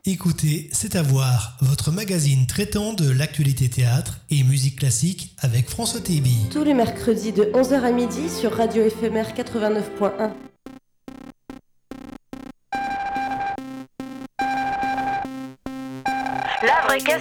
Écoutez, c'est à voir, votre magazine traitant de l'actualité théâtre et musique classique avec François Téby. Tous les mercredis de 11h à midi sur Radio Éphémère 89.1. La vraie question.